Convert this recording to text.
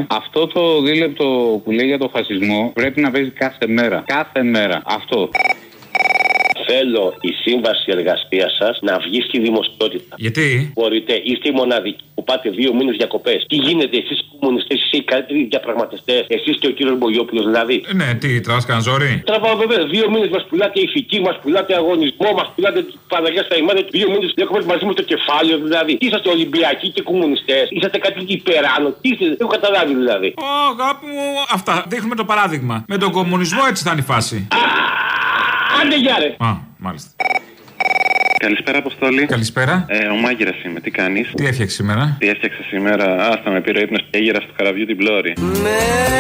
Αυτό το δίλεπτο που λέει για το φασισμό πρέπει να παίζει κάθε μέρα. Κάθε μέρα. Αυτό. Θέλω η σύμβαση εργασίας σας να βγει στη δημοσιότητα. Γιατί? Μπορείτε, είστε οι μοναδικοί που πάτε 2 μήνες διακοπές. Τι γίνεται, εσείς οι κομμουνιστές, εσείς οι καλύτεροι διαπραγματευτές, εσείς και ο κύριος Μπογιόπουλος δηλαδή. Ναι, τι, τραβάς ζόρι. Τραβάω βέβαια, 2 μήνες μας πουλάτε ηθική, μας πουλάτε αγωνισμό, μας πουλάτε Παναγιά στα ημάδια, 2 μήνες διακοπές μαζί με το κεφάλαιο δηλαδή. Είσαστε Ολυμπιακοί και κομμουνιστές, είσαστε κάτι υπεράνω, τι είστε, δεν έχω καταλάβει δηλαδή. Αγάπη μου, αυτά. Δείχνουμε το παράδειγμα. Με τον κομμουνισμό έτσι θα είναι η φάση. Άντε γεια ρε. Α, μάλιστα. Καλησπέρα, Αποστόλη. Καλησπέρα. Ο Μάγκυρας είμαι, τι κάνεις? Τι έφτιαξε σήμερα? Τι έφτιαξε σήμερα? Άστα με πήρε ύπνος και έγερα στο καραβιού την πλώρη.